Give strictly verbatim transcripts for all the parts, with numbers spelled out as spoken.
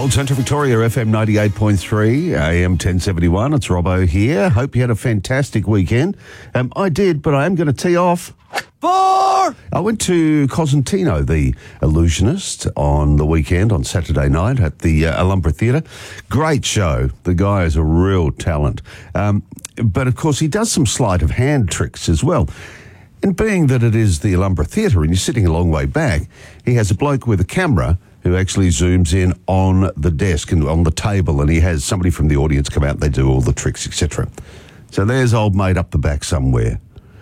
Gold Central Victoria, F M ninety-eight point three, A M ten seventy-one. It's Robbo here. Hope you had a fantastic weekend. Um, I did, but I am going to tee off. Four! I went to Cosentino, the Illusionist, on the weekend, on Saturday night at the uh, Alumbra Theatre. Great show. The guy is a real talent. Um, but, of course, he does some sleight of hand tricks as well. And being that it is the Alumbra Theatre and you're sitting a long way back, he has a bloke with a camera who actually zooms in on the desk and on the table, and he has somebody from the audience come out and they do all the tricks, et cetera. So there's old mate up the back somewhere.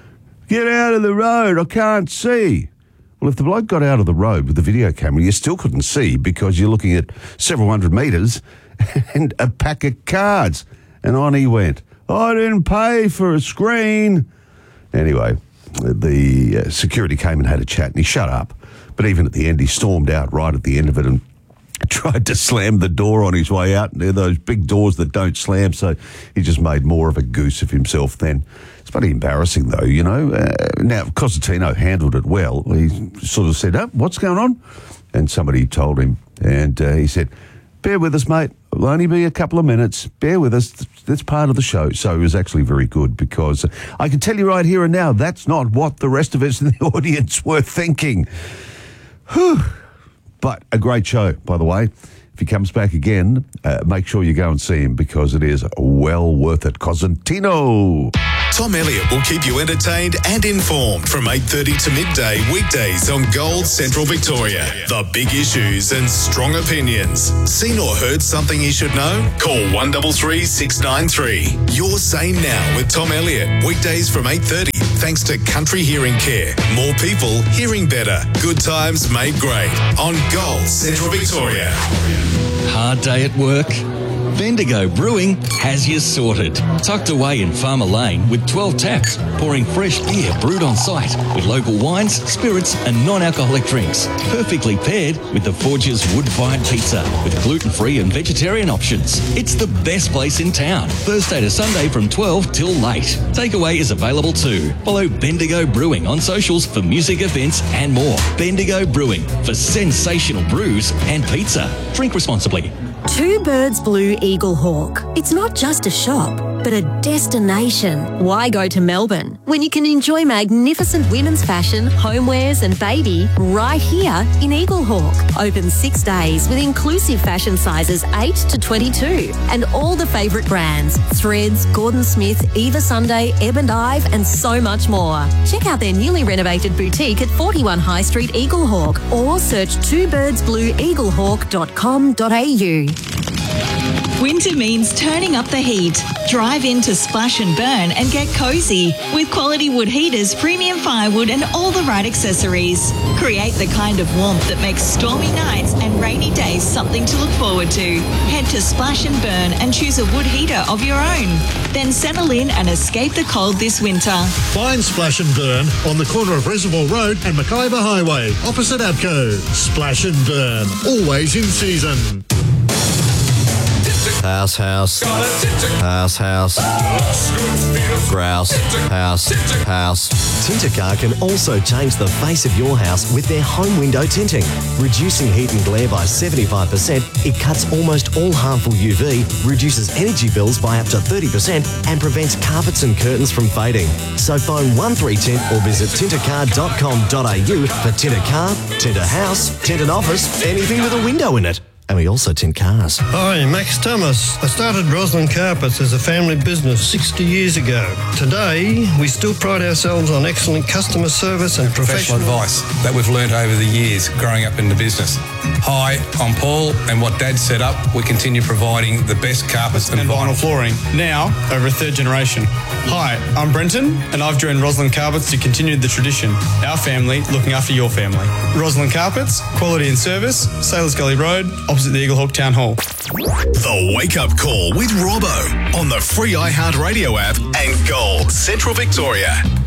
Get out of the road, I can't see. Well, if the bloke got out of the road with the video camera, you still couldn't see because you're looking at several hundred metres and a pack of cards. And on he went. I didn't pay for a screen. Anyway, the uh, security came and had a chat and he shut up. But even at the end, he stormed out right at the end of it and tried to slam the door on his way out. And they're those big doors that don't slam, so he just made more of a goose of himself then. It's bloody embarrassing, though, you know. Uh, now, Cosentino handled it well. He sort of said, oh, what's going on? And somebody told him, and uh, he said, bear with us, mate. It'll only be a couple of minutes. Bear with us. That's part of the show. So it was actually very good because I can tell you right here and now, that's not what the rest of us in the audience were thinking. Whew. But a great show, by the way. If he comes back again, uh, make sure you go and see him because it is well worth it. Cosentino. Tom Elliott will keep you entertained and informed from eight thirty to midday weekdays on Gold Central Victoria. The big issues and strong opinions. Seen or heard something you should know? Call one three three, six nine three. You're Sane Now with Tom Elliott. Weekdays from eight thirty thanks to Country Hearing Care. More people hearing better. Good times made great on Gold Central Victoria. Hard day at work? Bendigo Brewing has you sorted. Tucked away in Farmer Lane with twelve taps, pouring fresh beer brewed on site with local wines, spirits and non-alcoholic drinks. Perfectly paired with the Forge's wood-fired pizza with gluten-free and vegetarian options. It's the best place in town. Thursday to Sunday from twelve till late. Takeaway is available too. Follow Bendigo Brewing on socials for music events and more. Bendigo Brewing for sensational brews and pizza. Drink responsibly. Two Birds Blue Eagle Hawk. It's not just a shop, but a destination. Why go to Melbourne when you can enjoy magnificent women's fashion, homewares and baby right here in Eagle Hawk? Open six days with inclusive fashion sizes eight to twenty-two and all the favourite brands, Threads, Gordon Smith, Eva Sunday, Ebb and Ive and so much more. Check out their newly renovated boutique at forty-one High Street, Eagle Hawk, or search two birds blue eagle hawk dot com dot a u. Winter means turning up the heat. Drive into Splash and Burn and get cosy with quality wood heaters, premium firewood and all the right accessories. Create the kind of warmth that makes stormy nights and rainy days something to look forward to. Head to Splash and Burn and choose a wood heater of your own. Then settle in and escape the cold this winter. Find Splash and Burn on the corner of Reservoir Road and Mackayba Highway, opposite Abco. Splash and Burn, always in season. House, house, house, house, grouse, house, house. Tintercar can also change the face of your house with their home window tinting. Reducing heat and glare by seventy-five percent, it cuts almost all harmful U V, reduces energy bills by up to thirty percent and prevents carpets and curtains from fading. So phone one three tint or visit tintercar dot com dot a u for Tintercar, Tinter House, Tinted Office, anything with a window in it. And we also tint cars. Hi, Max Thomas. I started Roslyn Carpets as a family business sixty years ago. Today, we still pride ourselves on excellent customer service and professional, professional advice that we've learnt over the years growing up in the business. Hi, I'm Paul, and what Dad set up, we continue providing the best carpets and, and vinyl flooring, now over a third generation. Hi, I'm Brenton, and I've joined Roslyn Carpets to continue the tradition. Our family looking after your family. Roslyn Carpets, quality and service, Sailors Gully Road, opposite the Eagle Hawk Town Hall. The Wake Up Call with Robbo on the free iHeartRadio app and Gold Central Victoria.